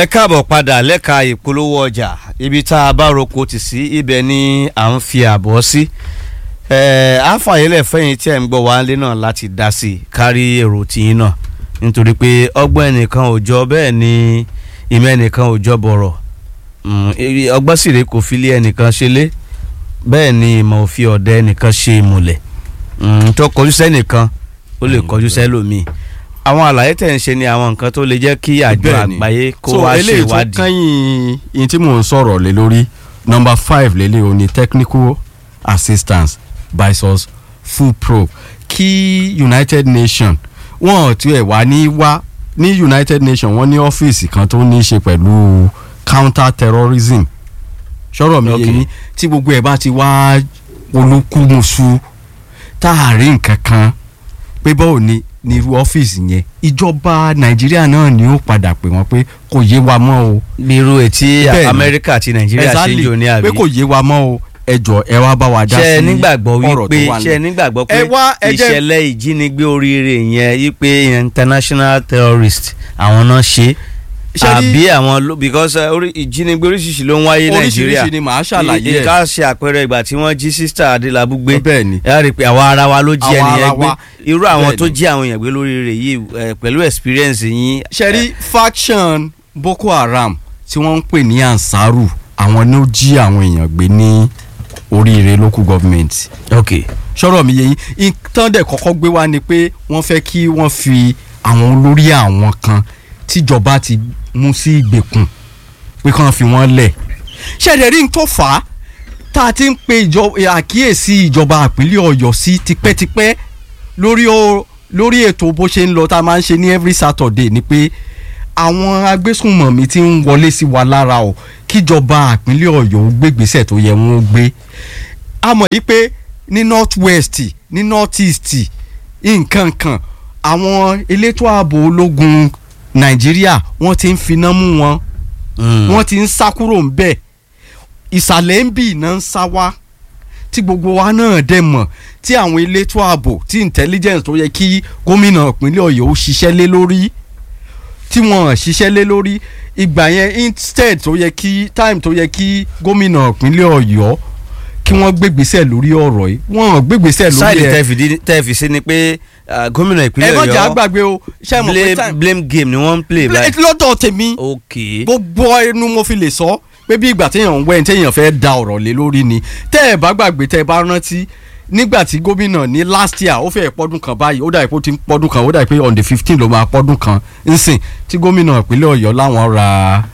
ẹ káàbọ̀ padà lẹ́ka ìpolówó ọjà ibi tá a bá roko tì sí ibẹ̀ ni à ń fi àbọ̀ sí àfàyẹ́lẹ̀ fẹ́yìn tí ẹ̀ ń gbọ́ wá lé náà láti dá sí kárí èrò tìyín náà nítorí pé ọgbọ́n ẹnìkan ò jọ bẹ́ẹ̀ ni ìmọ̀ ẹnìkan ò jọ bọ̀rọ̀ ọgbọ́n sì rèé kò fi lé ẹnìkan ṣe lé bẹ́ẹ̀ ni ìmọ̀ ò fi ọ̀dẹ ẹnìkan ṣe ìmùlẹ̀ tó kọjú sẹ́nìkan ó lè kọjú sẹ́lòmíì àwọn àlàyé tẹ̀ ń ṣe ni àwọn nǹkan tó lè jẹ́ kí àjọ àgbáyé kó wá ṣe ìwádìí. so eléyìí tó kẹ́yìn in tí mò ń sọ̀rọ̀ lé lórí number 5 lélẹ̀ o ní technical assistance by source full probe kí United Nations wọ́n ti ẹ̀ wá ní United Nations wọ́n ní ọ́fíìsì kan tó ní í ṣe pẹ̀lú counter terrorism ṣọ́rọ̀ mi yé yín tí gbogbo ẹ̀ bá ti wá olúkúmuṣu táàrí nǹkan kan pé báwo ni ní irú ọ́fíìsì yẹn ìjọba Nàìjíríà náà ni ó padà pè wọ́n pé kò yé wa mọ́ o. bí irú etí Amẹ́ríkà àti Nàìjíríà ṣe ń jò ní àbí. pé kò yé wa mọ́ o ẹjọ́ ẹ wá bá wa dá sí ọ̀rọ̀ tó wà ní. ṣe nígbàgbọ́ pé ìṣẹ̀lẹ̀ ìjínigbé oríire yẹn yí pé international terrorist àwọn náà ṣe àbí àwọn because ìjínigbé oríṣiríṣi ló ń wáyé Nàìjíríà oríṣiríṣi ni màá ṣàlàyé ẹ̀. ká ṣe àpẹẹrẹ ìgbà tí wọ́n jí sísítà Adélabú gbé bẹ́ẹ̀ ni ẹ rí i pé àwa ara wa ló jí ẹnìyẹn gbé irú àwọn tó jí àwọn èèyàn gbé lórí rẹ̀ yìí pẹ̀lú experience yín. ṣẹ́rí faction Boko Haram tí wọ́n ń pè ní Ansaru àwọn ló jí àwọn èèyàn gbé ní oríire local government. ok ṣọ́rọ̀ mi yé yín ìtàn dẹ̀ kọ́kọ́ gbé wá ni pé wọ́n fẹ́ kí wọ́n fi àwọn olórí àwọn kan tíjọba ti mú sí ìgbèkùn pé kàn fi wọ́n lẹ̀. ṣẹ̀dẹ̀ rí n tó fà á tá a ti ń pe àkíyèsí ìjọba ìpínlẹ̀ Ọ̀yọ́ sí tipẹ́tipẹ́ lórí ètò bó ṣe ń lọ tá a máa ń ṣe ní every Saturday ni pé àwọn agbésùnmọ̀mí ti ń wọlé sí wa lára o kíjọba ìpínlẹ̀ Ọ̀yọ́ gbégbèsè tó yẹ wọ́n gbé. a mọ̀ yí pé ní north west ní north east nǹkan kan àwọn elétò ààbò ológun Nàìjíríà wọ́n ti ń finá mú wọn wọ́n ti ń sá kúrò ń bẹ̀ ìsàlẹ̀ ń bì iná ń sá wá tí gbogbo wa náà dẹ̀ mọ̀ tí àwọn elétò ààbò tí intelligence tó yẹ kí gómìnà ìpínlẹ̀ Ọ̀yọ́ ó ṣiṣẹ́ lé lórí tí wọ́n ṣiṣẹ́ lé lórí ìgbà yẹn instead tó yẹ kí time tó yẹ kí gómìnà ìpínlẹ̀ Ọ̀yọ́ kí wọ́n gbégbèsè lórí ọ̀rọ̀ yìí wọ́n gbégbèsè lórí ẹ̀. sáìdì tẹ́ẹ̀fì sí ni pé gómìnà ìpínlẹ̀ Ọ̀yọ́ ẹ má jà gbàgbé o ṣe mọ̀ pé time blame game ni wọ́n ń play báyìí. lọ́dọ̀ tèmi gbogbo ẹnu mo fi lè sọ pé bí ìgbà téèyàn ń wẹ̀ téèyàn fẹ́ da ọ̀rọ̀ lé lórí ni tẹ́ ẹ bá gbàgbé tẹ́ ẹ bá rántí nígbà tí gómìnà ní last year ó fẹ́ pọ́dún kan báyìí ó dà pé ó ti ń pọ́dún kan ó dà pé on the 15 ló máa pọ́dún kan nsìn tí gómìnà ìpínlẹ̀ Ọ̀yọ́ láwọn ra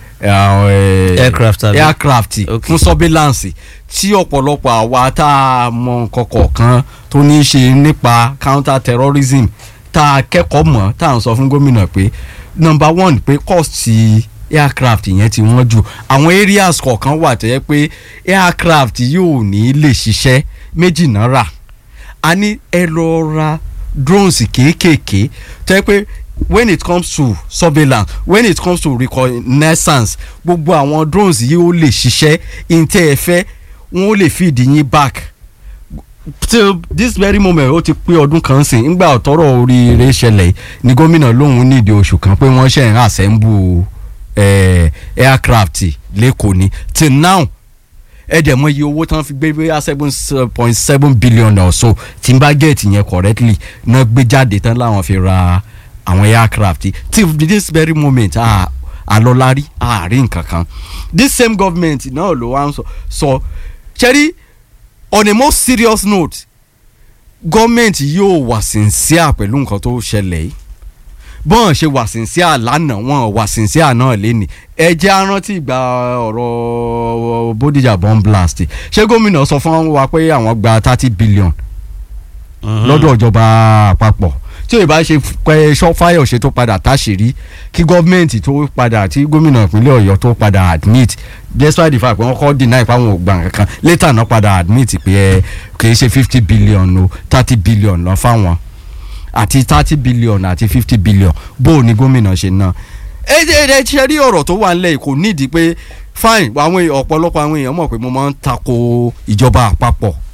aircraft fún surveillance tí ọ̀pọ̀lọpọ̀ àwa tá a mọ nǹkan kọ̀ọ̀kan tó ní í ṣe nípa counter terrorism tá a kẹ́kọ̀ọ́ mọ̀ tá à ń sọ fún gómìnà pé number 1 pé cost aircraft yẹn ti wọ́n jù àwọn areas kọ̀ọ̀kan wà tẹ́ pé aircraft yóò ní lè ṣiṣẹ́ méjì náà rà a ní ẹ lọ ra drones kéékèèké tẹ́ pé when it comes to surveillance when it comes to reconnaissance gbogbo àwọn drones yìí ó lè ṣiṣẹ́ ìtẹ́ ẹ fẹ́ wọ́n ó lè feed yín back till this very moment ó ti pé ọdún kan sìn ńgbà ọ̀tọ́rọ̀ oríire ṣẹlẹ̀ ní gómìnà lóhùn nídìí oṣù kan pé wọ́n ṣe ń assemble aircraft lẹ́kọ̀ọ́ ni till now ẹ̀dẹ̀ mọ iye owó tán fi gbé bóyá 7.7 billion or so tí n bá get yẹn correctly náà gbé jáde tán láwọn fi ra àwọn aircraft till this very moment àlọ́lárí àárín kankan this same government náà ló wá ń sọ ṣẹ́rí on a more serious note government yóò wà sincere pẹ̀lú nǹkan tó ṣẹlẹ̀ yìí bọ́n ṣe wà sincere lánàá wọn wà sincere náà lẹ́ni ẹ jẹ́ arántí ìgbà ọ̀rọ̀ Bódìjà bomb blast ṣé gómìnà sọ fún wa pé àwọn gba 30 billion lọ́dọ̀ ìjọba àpapọ̀ tí ò bá ṣe pé Fáyọ̀ṣe tó padà táṣìírí kí gọ́ọ̀mẹ̀ntì tó padà tí gómìnà ìpínlẹ̀ Ọ̀yọ́ tó padà admit despite the fact pé wọ́n kọ́ deny pé àwọn ò gbà kankan later náà padà admit pé kì í ṣe 50 billion o 30 billion lọ fáwọn àti 30 billion àti 50 billion bó o ní gómìnà ṣe ná ẹ ṣe rí ọ̀rọ̀ tó wà nílẹ̀ kò nídìí pé fine àwọn ọ̀pọ̀lọpọ̀ àwọn èèyàn mọ̀ pé mo máa ń tako ìjọba àpapọ̀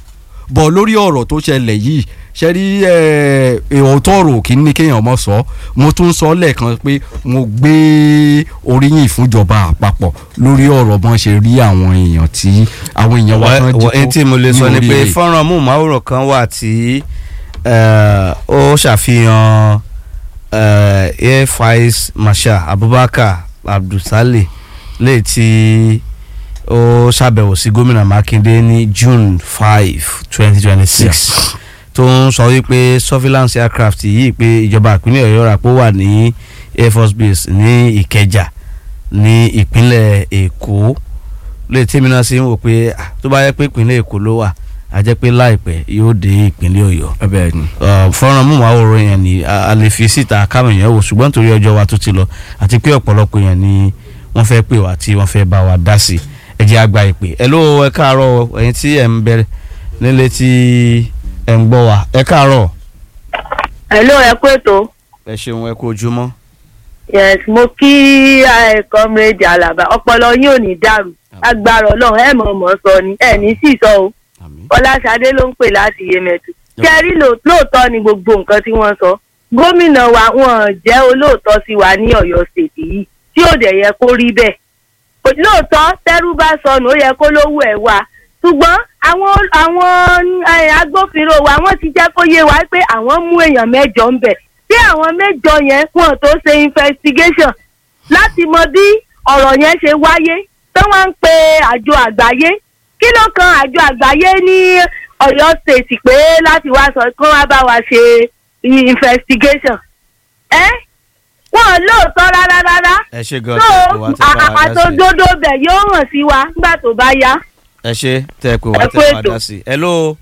bọ̀ lórí ọ̀rọ̀ tó ṣẹlẹ̀ yìí ṣe rí òótọ́ ọ̀rọ̀ kì í ní kéèyàn mọ̀ sọ mo tún sọ lẹ́ẹ̀kan pé mo gbé oríyìn fúnjọba àpapọ̀ lórí ọ̀rọ̀ bọ́n ṣe rí àwọn èèyàn tí àwọn èèyàn wa kan jí kó ẹni tí mo lè sọ ni pé fọ́nrán múmáwòrán kan wà tí ó ṣàfihàn Air Vice Marshal Abubakar Abdulsaleh lè tí ó ṣàbẹ̀wò sí gómìnà Mákindé ní June 5, 2026 tó ń sọ wípé surveillance aircraft yìí pé ìjọba ìpínlẹ̀ Ọ̀yọ́ rà pé ó wà ní Air Force Base ní Ìkẹjà ní ìpínlẹ̀ Èkó lè tèmi náà sí ń wò pé tó bá yẹ pé ìpínlẹ̀ Èkó ló wà á jẹ́ pé láìpẹ́ yóò dé ìpínlẹ̀ Ọ̀yọ́. fọ́nrán múmáwòrán yẹn ni a lè fi síta káwọn èèyàn wò ṣùgbọ́n torí ọjọ́ wa tó ti lọ àti pé ọ̀pọ̀lọpọ̀ èèyàn ni wọ́n fẹ́ pè wá tí wọ́n fẹ́ bá wa dá sí ẹ jẹ́ àgbà ìpè. hello ẹ káàárọ̀ ẹ̀yin tí ẹ̀ ń bẹ̀rẹ̀ nílé tí ẹ̀ ń gbọ́ wa ẹ káàárọ̀. hello ẹ kú ètò. ẹ ṣeun ẹ kú ojúmọ́. yes mo kí comrade Alaba ọpọlọ yín ò ní dàrú agbára Ọlọ́run ẹ mọ̀ sọ ni ẹ ní sì sọ o Ọláṣadé ló ń pè láti Yemẹtu kẹrí lóòótọ́ ni gbogbo nǹkan tí wọ́n sọ gómìnà wa wọn jẹ́ olóòótọ́ sí wa ní Ọ̀yọ́ state yìí tí ò dẹ̀ yẹ kó rí bẹ́ẹ̀ lóòótọ́ tẹ́rú bá sọnù ó yẹ kó lówó ẹ̀ wá ṣùgbọ́n àwọn agbófinró wa wọ́n ti jẹ́ kó yé wa pé àwọn mú èèyàn 8 ń bẹ̀ tí àwọn 8 yẹn wọ́n tó ṣe investigation láti mọ bí ọ̀rọ̀ yẹn ṣe wáyé tó wọ́n ń pe àjọ àgbáyé kí ló kan àjọ àgbáyé ní Ọ̀yọ́ state pé láti wá sọ kí wọ́n bá wa ṣe investigation wọ́n lóòótọ́ rárá. ẹ ṣe gan tẹ wá tẹ bá wa dá sí. àtòdodo bẹ̀ yóò hàn sí wa nígbà tó bá yá. ẹ ṣe tẹ kó wá tẹ bá wa dá sí. hello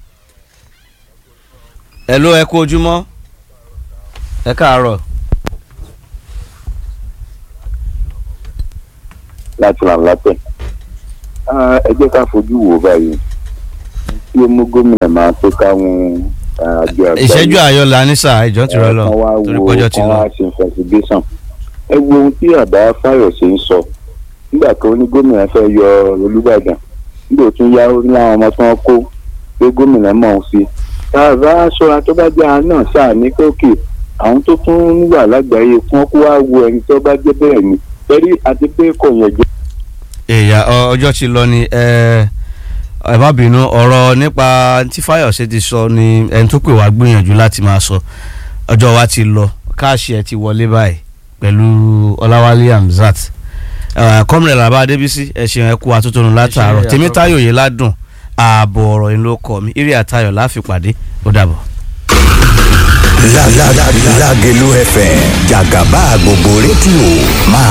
ẹ kú ojúmọ́ ẹ káàárọ̀. láti ràn lápẹ́ ẹ jẹ́ ká fojú wò báyìí tí ó mú gómìnà máa tó káwọn àjọ àgbáyé ìṣẹ́jú ayọ̀ la ní sáà ìjọ ti rọ lọ torí pọ́jọ́ ti lọ. wọ́n wá ṣe investigation ẹ wo ohun tí àbá Fáyọ̀ṣe ń sọ nígbà tó ní gómìnà fẹ́ yọ Olúbàdàn nígbà tó yá ó ní àwọn ọmọ tí wọ́n kó pé gómìnà mọ̀ ọ́n sí tààrà aṣọra tó bá jẹ́ àánà sáà ní kókè àwọn tó tún wà lágbàáyé fún ọkọ̀ wá wo ẹni tó bá jẹ́ bẹ́ẹ̀ ni torí àti pé kò yẹn jẹ́. èèyàn ọjọ́ ti lọ ni ẹ má bínú ọ̀rọ̀ nípa tí Fáyọ̀ṣe ti sọ ni ẹni tó pè wá gbìyànjú láti máa sọ ọjọ́ wa ti lọ káàṣì ẹ ti wọlé báyìí pẹ̀lú Ọláwálé Hamzat kọ́mìnrin làbá Adébísí ẹ ṣeun ẹ kú atótónu látàárọ̀ Tèmítáyọ̀ yìí ládùn ààbò ọ̀rọ̀ yìí ló kọ́ mi eré àtayọ̀ láfipàdé ó dàbọ̀. Lágelú FM jàgàbá gbogbo rédíò máa